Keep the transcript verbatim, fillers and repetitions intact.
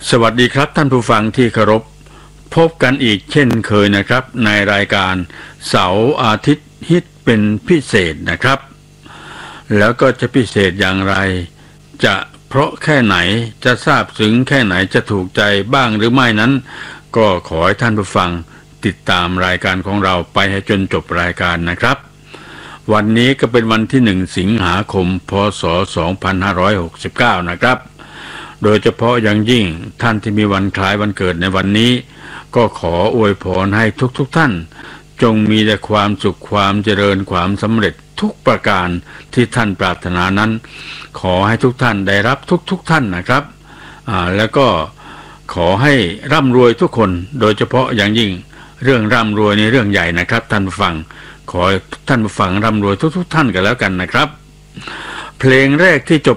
สวัสดีครับท่านผู้ฟังที่เคารพพบกันอีกเช่นเคยนะครับในรายการเสาร์อาทิตย์ฮิตเป็นพิเศษนะครับแล้วก็จะพิเศษอย่างไรจะเพราะแค่ไหนจะซาบซึ้งแค่ไหนจะถูกใจบ้างหรือไม่นั้นก็ขอให้ท่านผู้ฟังติดตามรายการของเราไปให้จนจบรายการนะครับวันนี้ก็เป็นวันที่หนึ่งสิงหาคมพ.ศ. สองพันห้าร้อยหกสิบเก้านะครับโดยเฉพาะอย่างยิ่งท่านที่มีวันคล้ายวันเกิดในวันนี้ก็ขออวยพรให้ทุกๆ ท่านจงมีแต่ความสุขความเจริญความสำเร็จทุกประการที่ท่านปรารถนานั้นขอให้ทุกท่านได้รับทุกๆท่านนะครับอ่าแล้วก็ขอให้ร่ำรวยทุกคนโดยเฉพาะอย่างยิ่งเรื่องร่ำรวยในเรื่องใหญ่นะครับท่านผู้ฟังขอให้ท่านผู้ฟังร่ำรวยทุกๆท่านกันแล้วกันนะครับเพลงแรกที่จบ